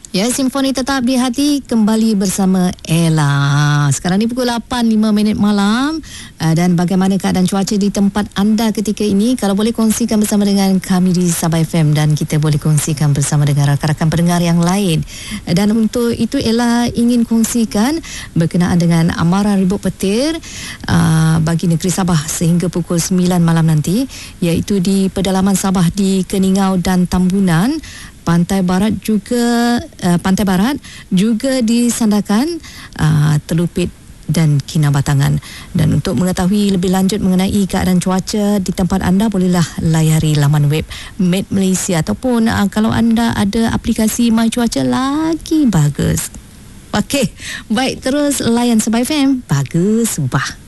Ya, Simfoni Tetap di Hati kembali bersama Ella. Sekarang ni pukul 8.05 malam. Dan bagaimana keadaan cuaca di tempat anda ketika ini? Kalau boleh kongsikan bersama dengan kami di Sabah FM, dan kita boleh kongsikan bersama dengan rakan-rakan pendengar yang lain. Dan untuk itu Ella ingin kongsikan berkenaan dengan amaran ribut petir bagi negeri Sabah sehingga pukul 9 malam nanti, iaitu di pedalaman Sabah di Keningau dan Tambunan. Pantai Barat juga disandarkan Telupit dan Kinabatangan. Dan untuk mengetahui lebih lanjut mengenai keadaan cuaca di tempat anda, bolehlah layari laman web Met Malaysia, ataupun kalau anda ada aplikasi My Cuaca lagi bagus. Okey, baik, terus layan Sabah FM. Bagus, bah.